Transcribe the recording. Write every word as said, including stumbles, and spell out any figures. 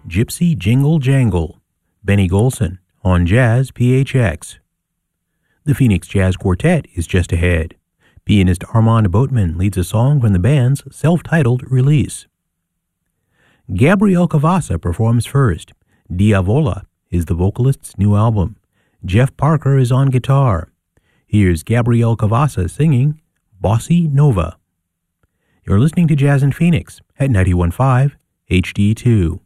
Gypsy Jingle Jangle, Benny Golson on Jazz P H X. The Phoenix Jazz Quartet is just ahead. Pianist Armand Boatman leads a song from the band's self-titled release. Gabriel Cavassa performs first. Diavola is the vocalist's new album. Jeff Parker is on guitar. Here's Gabriel Cavassa singing Bossy Nova. You're listening to Jazz in Phoenix at ninety-one point five H D two.